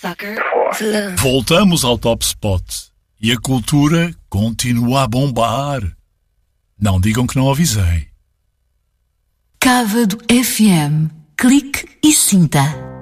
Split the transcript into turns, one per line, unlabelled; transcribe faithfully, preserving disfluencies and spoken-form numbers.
sucker.
Voltamos ao Top Spot e a cultura continua a bombar. Não digam que não avisei.
Cávado F M. Clique e sinta.